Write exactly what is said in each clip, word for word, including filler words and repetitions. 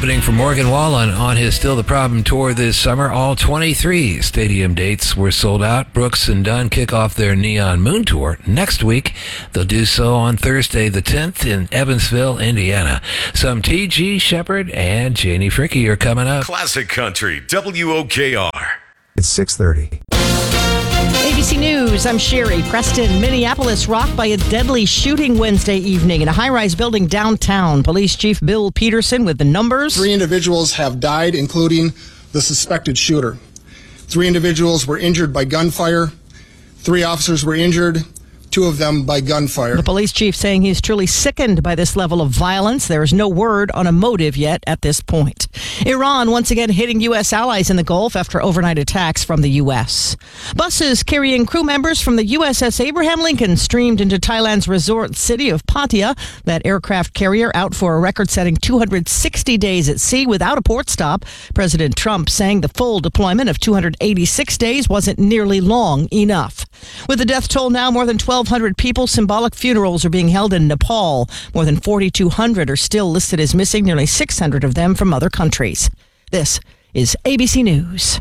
opening for Morgan Wallen on his Still the Problem tour this summer. All twenty-three stadium dates were sold out. Brooks and Dunn kick off their Neon Moon tour next week. They'll do so on Thursday the tenth in Evansville, Indiana. Some T G Shepherd and Janie Fricke are coming up. Classic Country, W O K R. It's six thirty. A B C News, I'm Sherry. Preston, Minneapolis rocked by a deadly shooting Wednesday evening in a high-rise building downtown. Police Chief Bill Peterson with the numbers. Three individuals have died, including the suspected shooter. Three individuals were injured by gunfire. Three officers were injured, two of them by gunfire. The police chief saying he's truly sickened by this level of violence. There is no word on a motive yet at this point. Iran once again hitting U S allies in the Gulf after overnight attacks from the U S. Buses carrying crew members from the U S S Abraham Lincoln streamed into Thailand's resort city of Pattaya. That aircraft carrier out for a record-setting two hundred sixty days at sea without a port stop. President Trump saying the full deployment of two hundred eighty-six days wasn't nearly long enough. With the death toll now more than twelve hundred people, symbolic funerals are being held in Nepal. More than forty-two hundred are still listed as missing, nearly six hundred of them from other countries. This is A B C News.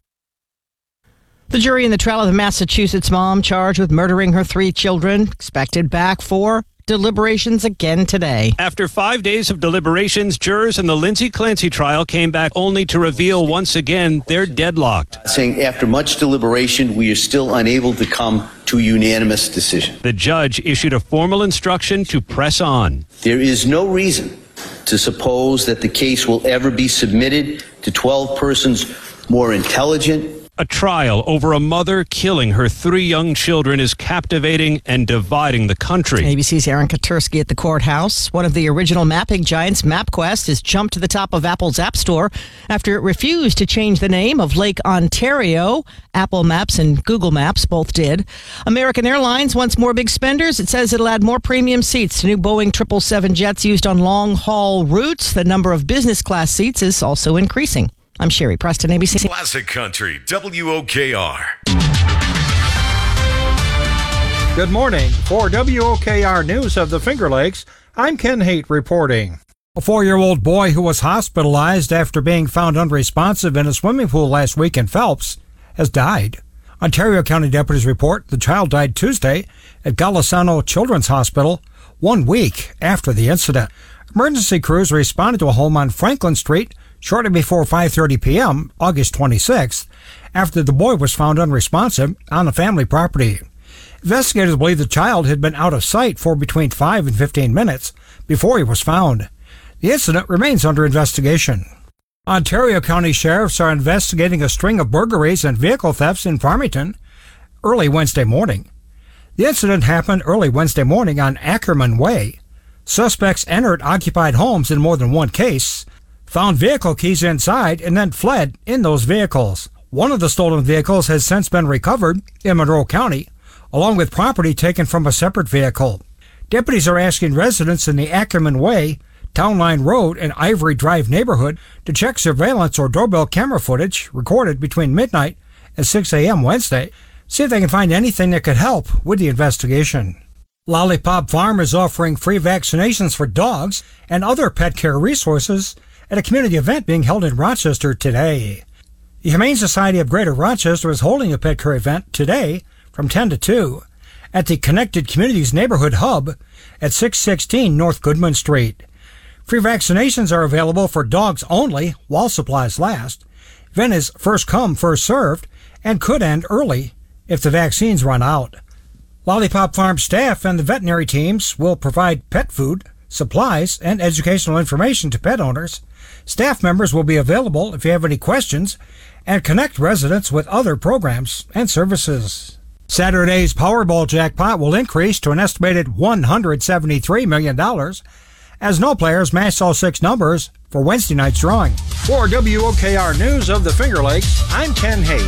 The jury in the trial of the Massachusetts mom charged with murdering her three children expected back for deliberations again today. After five days of deliberations, jurors in the Lindsay Clancy trial came back only to reveal once again they're deadlocked. Saying after much deliberation, we are still unable to come to a unanimous decision. The judge issued a formal instruction to press on. There is no reason to suppose that the case will ever be submitted to twelve persons more intelligent. A trial over a mother killing her three young children is captivating and dividing the country. A B C's Aaron Katursky at the courthouse. One of the original mapping giants, MapQuest, has jumped to the top of Apple's App Store after it refused to change the name of Lake Ontario. Apple Maps and Google Maps both did. American Airlines wants more big spenders. It says it'll add more premium seats to new Boeing triple seven jets used on long-haul routes. The number of business class seats is also increasing. I'm Sherry Preston, A B C. Classic Country, W O K R. Good morning. For W O K R News of the Finger Lakes, I'm Ken Haight reporting. A four-year-old boy who was hospitalized after being found unresponsive in a swimming pool last week in Phelps has died. Ontario County deputies report the child died Tuesday at Golisano Children's Hospital, one week after the incident. Emergency crews responded to a home on Franklin Street shortly before five thirty p.m., August twenty-sixth, after the boy was found unresponsive on the family property. Investigators believe the child had been out of sight for between five and fifteen minutes before he was found. The incident remains under investigation. Ontario County sheriffs are investigating a string of burglaries and vehicle thefts in Farmington early Wednesday morning. The incident happened early Wednesday morning on Ackerman Way. Suspects entered occupied homes in more than one case, found vehicle keys inside, and then fled in those vehicles. One of the stolen vehicles has since been recovered in Monroe County, along with property taken from a separate vehicle. Deputies are asking residents in the Ackerman Way, Town Line Road, and Ivory Drive neighborhood to check surveillance or doorbell camera footage recorded between midnight and six a.m. Wednesday, see if they can find anything that could help with the investigation. Lollipop Farm is offering free vaccinations for dogs and other pet care resources at a community event being held in Rochester today. The Humane Society of Greater Rochester is holding a pet care event today from ten to two at the Connected Communities Neighborhood Hub at six sixteen North Goodman Street. Free vaccinations are available for dogs only while supplies last. Event is first come, first served, and could end early if the vaccines run out. Lollipop Farm staff and the veterinary teams will provide pet food, supplies, and educational information to pet owners. Staff members will be available if you have any questions and connect residents with other programs and services. Saturday's Powerball jackpot will increase to an estimated one hundred seventy-three million dollars as no players matched all six numbers for Wednesday night's drawing. For W O K R News of the Finger Lakes, I'm Ken Haight.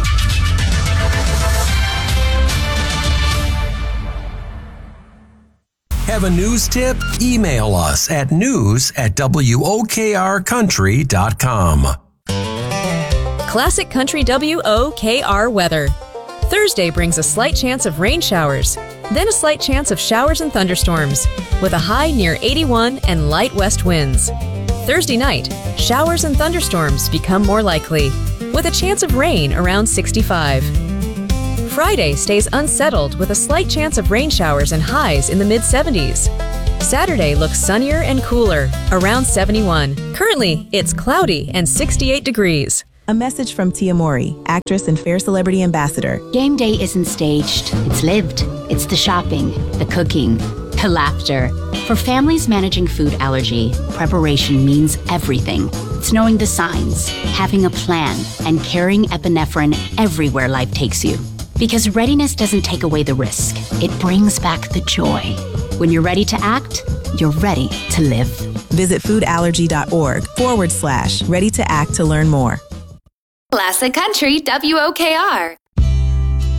Have a news tip? Email us at news at W O K R country dot com. Classic Country W O K R weather. Thursday brings a slight chance of rain showers, then a slight chance of showers and thunderstorms, with a high near eighty-one and light west winds. Thursday night, showers and thunderstorms become more likely, with a chance of rain around sixty-five. Friday stays unsettled with a slight chance of rain showers and highs in the mid seventies. Saturday looks sunnier and cooler, around seventy-one. Currently, it's cloudy and sixty-eight degrees. A message from Tia Mori, actress and Fair Celebrity Ambassador. Game day isn't staged. It's lived. It's the shopping, the cooking, the laughter. For families managing food allergy, preparation means everything. It's knowing the signs, having a plan, and carrying epinephrine everywhere life takes you. Because readiness doesn't take away the risk. It brings back the joy. When you're ready to act, you're ready to live. Visit foodallergy.org forward slash ready to act to learn more. Classic Country W O K R.